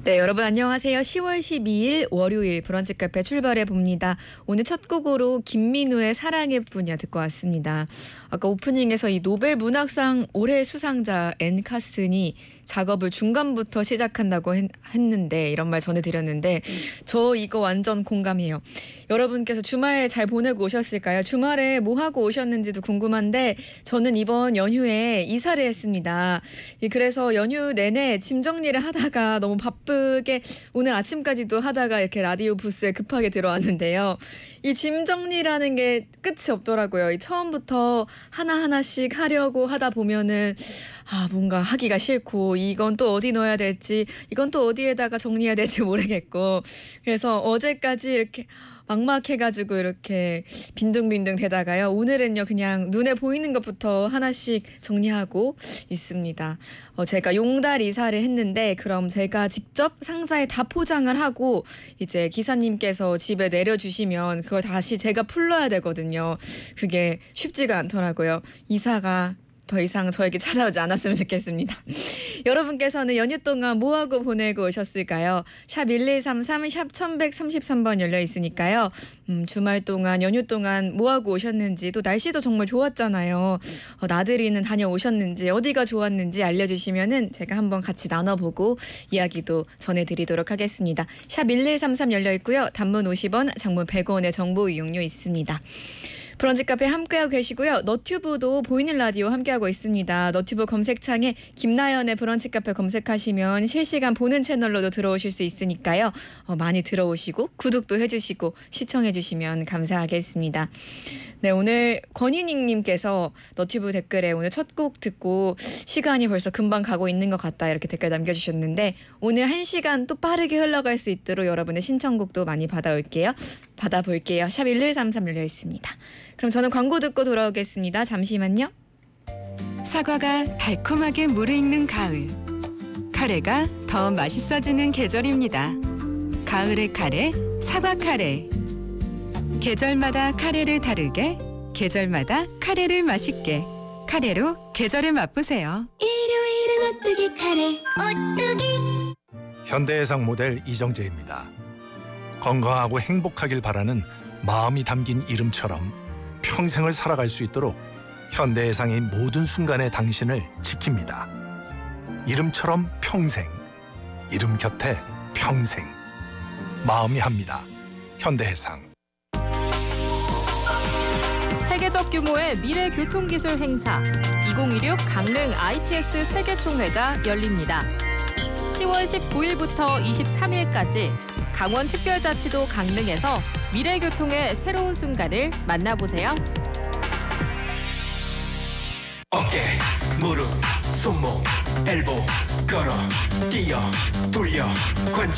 네, 여러분 안녕하세요. 10월 12일 월요일 브런치 카페 출발해 봅니다. 오늘 첫 곡으로 김민우의 사랑의 뿐이야 듣고 왔습니다. 아까 오프닝에서 이 노벨 문학상 올해 수상자 앤 카슨이 작업을 중간부터 시작한다고 했는데 이런 말 전해드렸는데 저 이거 완전 공감해요. 여러분께서 주말 잘 보내고 오셨을까요? 주말에 뭐 하고 오셨는지도 궁금한데 저는 이번 연휴에 이사를 했습니다. 그래서 연휴 내내 짐 정리를 하다가 너무 바쁘게 오늘 아침까지도 하다가 이렇게 라디오 부스에 급하게 들어왔는데요. 이 짐 정리라는 게 끝이 없더라고요. 이 처음부터 하나하나씩 하려고 하다 보면은 뭔가 하기가 싫고 이건 또 어디 넣어야 될지 이건 또 어디에다가 정리해야 될지 모르겠고 그래서 어제까지 이렇게 막막해가지고 이렇게 빈둥빈둥 되다가요. 오늘은요 그냥 눈에 보이는 것부터 하나씩 정리하고 있습니다. 제가 용달 이사를 했는데 그럼 제가 직접 상자에 다 포장을 하고 이제 기사님께서 집에 내려주시면 그걸 다시 제가 풀러야 되거든요. 그게 쉽지가 않더라고요. 이사가 더 이상 저에게 찾아오지 않았으면 좋겠습니다. 여러분께서는 연휴 동안 뭐하고 보내고 오셨을까요? 샵 1133, 샵 1133번 열려 있으니까요. 주말 동안 연휴 동안 뭐하고 오셨는지 또 날씨도 정말 좋았잖아요. 나들이는 다녀오셨는지 어디가 좋았는지 알려주시면은 제가 한번 같이 나눠보고 이야기도 전해드리도록 하겠습니다. 샵 1133 열려 있고요. 단문 50원, 장문 100원의 정보 이용료 있습니다. 브런치 카페 함께하고 계시고요. 너튜브도 보이는 라디오 함께하고 있습니다. 너튜브 검색창에 김나연의 브런치 카페 검색하시면 실시간 보는 채널로도 들어오실 수 있으니까요. 많이 들어오시고 구독도 해주시고 시청해주시면 감사하겠습니다. 네, 오늘 권희닝님께서 너튜브 댓글에 오늘 첫 곡 듣고 시간이 벌써 금방 가고 있는 것 같다 이렇게 댓글 남겨주셨는데 오늘 1시간 또 빠르게 흘러갈 수 있도록 여러분의 신청곡도 많이 받아볼게요. 샵 1133 열려 있습니다. 그럼 저는 광고 듣고 돌아오겠습니다. 잠시만요. 사과가 달콤하게 무르익는 가을. 카레가 더 맛있어지는 계절입니다. 가을의 카레, 사과 카레. 계절마다 카레를 다르게, 계절마다 카레를 맛있게. 카레로 계절을 맛보세요. 일요일은 오뚜기 카레, 오뚜기. 현대해상 모델 이정재입니다. 건강하고 행복하길 바라는 마음이 담긴 이름처럼 평생을 살아갈 수 있도록 현대해상의 모든 순간에 당신을 지킵니다. 이름처럼 평생, 이름 곁에 평생. 마음이 합니다. 현대해상. 세계적 규모의 미래 교통기술 행사 2016 강릉 ITS 세계총회가 열립니다. 10월 19일부터 23일까지 강원특별자치도 강릉에서 미래교통의 새로운 순간을 만나보세요. 어깨, 무릎, 손목, 엘보, 걸어, 뛰어, 돌려, 관절